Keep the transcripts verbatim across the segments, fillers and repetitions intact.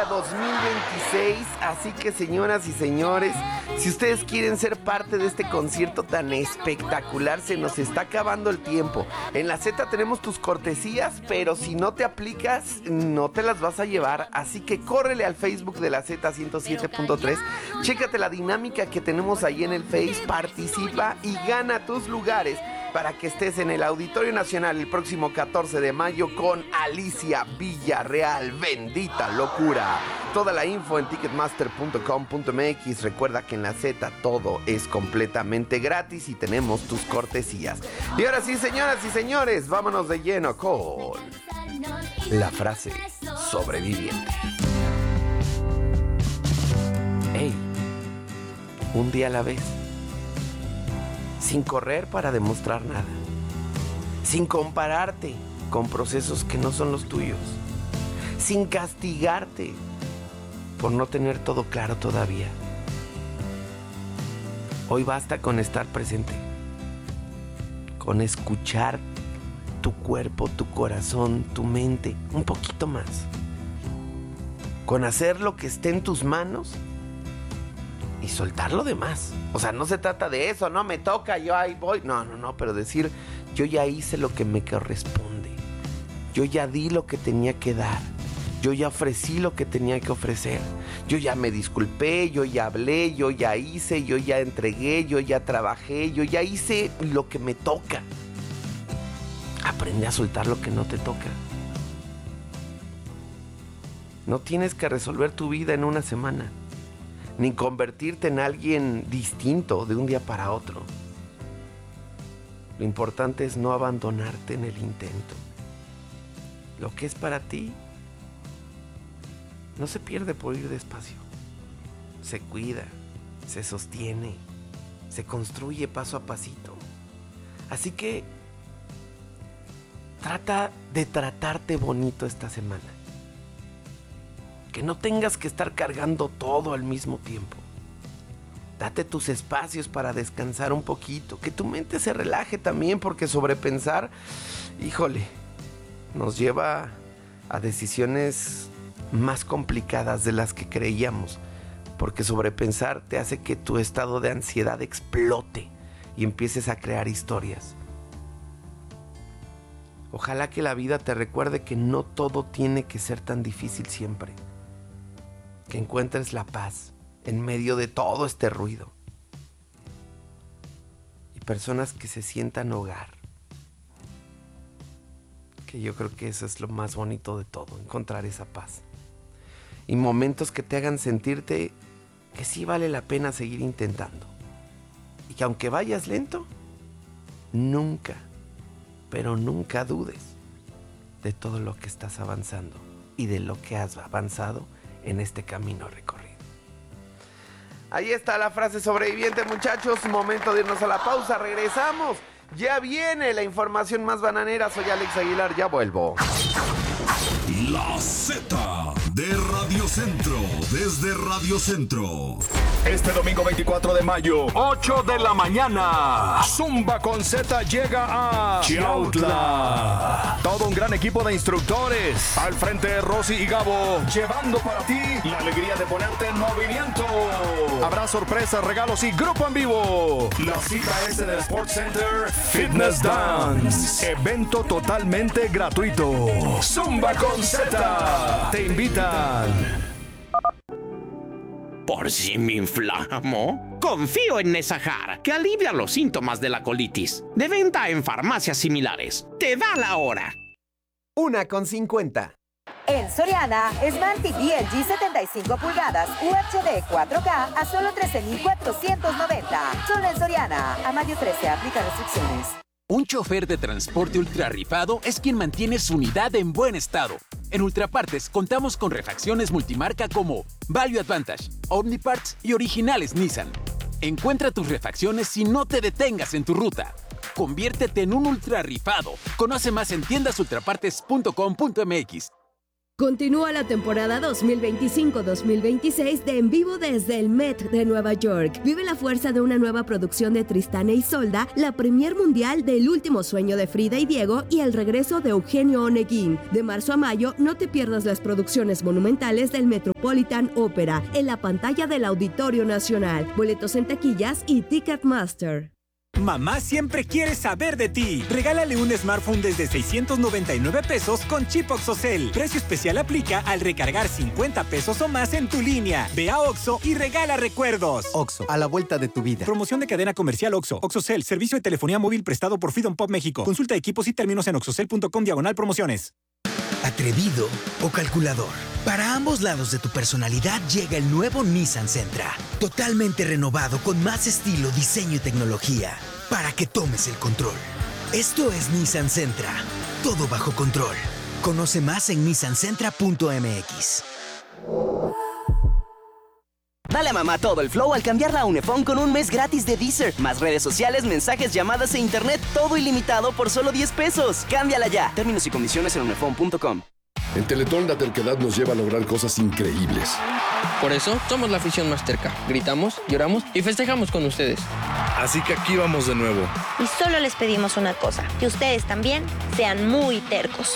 Azteca dos mil veintiséis. Así que, señoras y señores, si ustedes quieren ser parte de este concierto tan espectacular, se nos está acabando el tiempo. En la Z tenemos tus cortesías, pero si no te aplicas, no te las vas a llevar. Así que córrele al Facebook de la Z ciento siete punto tres. Chécate la dinámica que tenemos ahí en el Face, participa y gana tus lugares para que estés en el Auditorio Nacional el próximo catorce de mayo con Alicia Villarreal. Bendita locura. Toda la info en ticketmaster punto com punto m x. Recuerda que en la Z todo es completamente gratis y tenemos tus cortesías. Y ahora sí, señoras y señores, vámonos de lleno con la frase sobreviviente. Hey, un día a la vez. Sin correr para demostrar nada. Sin compararte con procesos que no son los tuyos. Sin castigarte por no tener todo claro todavía. Hoy basta con estar presente. Con escuchar tu cuerpo, tu corazón, tu mente un poquito más. Con hacer lo que esté en tus manos y soltar lo demás. O sea, no se trata de eso, no me toca, yo ahí voy. No, no, no, pero decir, yo ya hice lo que me corresponde. Yo ya di lo que tenía que dar. Yo ya ofrecí lo que tenía que ofrecer. Yo ya me disculpé, yo ya hablé, yo ya hice, yo ya entregué, yo ya trabajé, yo ya hice lo que me toca. Aprende a soltar lo que no te toca. No tienes que resolver tu vida en una semana, ni convertirte en alguien distinto de un día para otro. Lo importante es no abandonarte en el intento. Lo que es para ti no se pierde por ir despacio. Se cuida, se sostiene, se construye paso a pasito. Así que trata de tratarte bonito esta semana. Que no tengas que estar cargando todo al mismo tiempo. Date tus espacios para descansar un poquito. Que tu mente se relaje también, porque sobrepensar, híjole, nos lleva a decisiones más complicadas de las que creíamos. Porque sobrepensar te hace que tu estado de ansiedad explote y empieces a crear historias. Ojalá que la vida te recuerde que no todo tiene que ser tan difícil siempre. Que encuentres la paz en medio de todo este ruido. Y personas que se sientan hogar. Que yo creo que eso es lo más bonito de todo, encontrar esa paz. Y momentos que te hagan sentirte que sí vale la pena seguir intentando. Y que aunque vayas lento, nunca, pero nunca dudes de todo lo que estás avanzando y de lo que has avanzado en este camino recorrido. Ahí está la frase sobreviviente, muchachos. Momento de irnos a la pausa. Regresamos. Ya viene la información más bananera. Soy Alex Aguilar. Ya vuelvo. La Z de Radio Centro, desde Radio Centro. Este domingo veinticuatro de mayo, ocho de la mañana, Zumba con Z llega a Chiautla. Todo un gran equipo de instructores. Al frente de Rosy y Gabo, llevando para ti la alegría de ponerte en movimiento. Habrá sorpresas, regalos y grupo en vivo. La cita es en el Sports Center Fitness Dance. Evento totalmente gratuito. Zumba con Z. Te invitan. ¿Por si me inflamo? Confío en Nesajar, que alivia los síntomas de la colitis. De venta en farmacias similares. Te da la hora. Una con cincuenta. En Soriana, Smart T V L G setenta y cinco pulgadas U H D cuatro K a solo trece mil cuatrocientos noventa. Solo en Soriana. A mayo trece, aplica restricciones. Un chofer de transporte ultrarrifado es quien mantiene su unidad en buen estado. En Ultrapartes contamos con refacciones multimarca como Value Advantage, Omniparts y originales Nissan. Encuentra tus refacciones y no te detengas en tu ruta. Conviértete en un ultrarrifado. Conoce más en tiendas ultrapartes punto com punto m x. Continúa la temporada dos mil veinticinco dos mil veintiséis de En Vivo desde el Met de Nueva York. Vive la fuerza de una nueva producción de Tristán e Isolda, la premier mundial del Último Sueño de Frida y Diego y el regreso de Eugenio Oneguín. De marzo a mayo, no te pierdas las producciones monumentales del Metropolitan Opera en la pantalla del Auditorio Nacional. Boletos en taquillas y Ticketmaster. Mamá siempre quiere saber de ti. Regálale un smartphone desde seiscientos noventa y nueve pesos con chip OXXOCEL. Precio especial aplica al recargar cincuenta pesos o más en tu línea. Ve a Oxxo y regala recuerdos. Oxxo, a la vuelta de tu vida. Promoción de cadena comercial Oxxo. OXXOCEL, servicio de telefonía móvil prestado por Freedom Pop México. Consulta equipos y términos en oxxocel punto com diagonal promociones. ¿Atrevido o calculador? Para ambos lados de tu personalidad llega el nuevo Nissan Sentra. Totalmente renovado con más estilo, diseño y tecnología. Para que tomes el control. Esto es Nissan Sentra. Todo bajo control. Conoce más en nissan sentra punto m x. Dale a mamá todo el flow al cambiarla a Unifón con un mes gratis de Deezer. Más redes sociales, mensajes, llamadas e internet. Todo ilimitado por solo diez pesos. Cámbiala ya. Términos y condiciones en unifón punto com. En Teletón la terquedad nos lleva a lograr cosas increíbles. Por eso somos la afición más terca. Gritamos, lloramos y festejamos con ustedes. Así que aquí vamos de nuevo. Y solo les pedimos una cosa, que ustedes también sean muy tercos.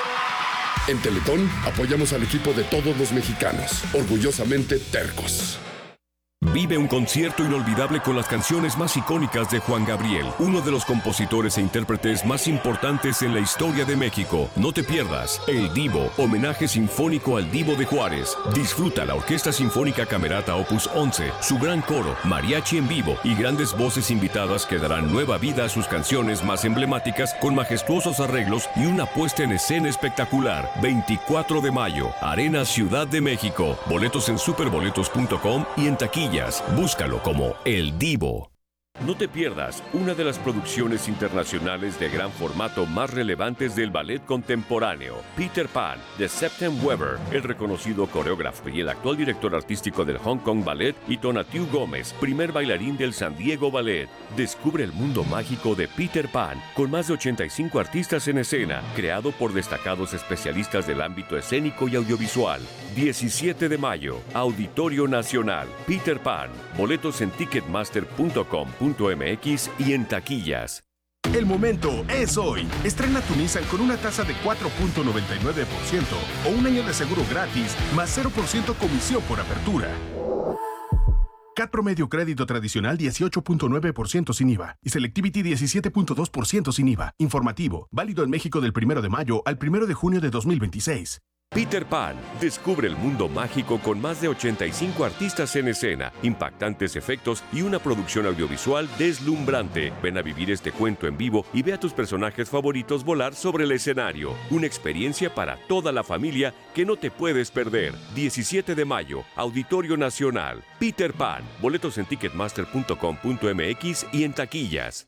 En Teletón apoyamos al equipo de todos los mexicanos, orgullosamente tercos. Vive un concierto inolvidable con las canciones más icónicas de Juan Gabriel, uno de los compositores e intérpretes más importantes en la historia de México. No te pierdas El Divo, homenaje sinfónico al Divo de Juárez. Disfruta la Orquesta Sinfónica Camerata Opus once, su gran coro, mariachi en vivo y grandes voces invitadas que darán nueva vida a sus canciones más emblemáticas con majestuosos arreglos y una puesta en escena espectacular. veinticuatro de mayo, Arena Ciudad de México. Boletos en superboletos punto com y en taquilla. Búscalo como El Divo. No te pierdas una de las producciones internacionales de gran formato más relevantes del ballet contemporáneo, Peter Pan, de Septem Weber, el reconocido coreógrafo y el actual director artístico del Hong Kong Ballet, y Tonatiuh Gómez, primer bailarín del San Diego Ballet. Descubre el mundo mágico de Peter Pan, con más de ochenta y cinco artistas en escena, creado por destacados especialistas del ámbito escénico y audiovisual. diecisiete de mayo, Auditorio Nacional, Peter Pan. Boletos en ticketmaster punto com punto m x y en taquillas. El momento es hoy. Estrena tu Nissan con una tasa de cuatro punto noventa y nueve por ciento o un año de seguro gratis más cero por ciento comisión por apertura. C A T promedio crédito tradicional dieciocho punto nueve por ciento sin I V A y Selectivity diecisiete punto dos por ciento sin I V A. Informativo, válido en México del primero de mayo al primero de junio de dos mil veintiséis. Peter Pan, descubre el mundo mágico con más de ochenta y cinco artistas en escena, impactantes efectos y una producción audiovisual deslumbrante. Ven a vivir este cuento en vivo y ve a tus personajes favoritos volar sobre el escenario. Una experiencia para toda la familia que no te puedes perder. diecisiete de mayo, Auditorio Nacional. Peter Pan. Boletos en ticketmaster punto com punto m x y en taquillas.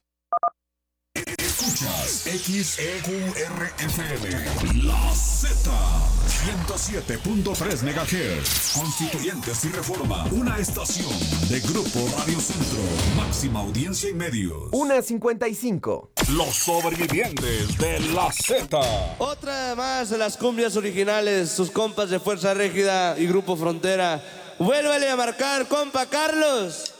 Escuchas X E Q R F M, La Z, ciento siete punto tres megahertz, Constituyentes y Reforma, una estación de Grupo Radio Centro, máxima audiencia y medios. una cincuenta y cinco. Los sobrevivientes de La Z. Otra más de las cumbias originales, sus compas de Fuerza Régida y Grupo Frontera. Vuélvale a marcar, compa Carlos.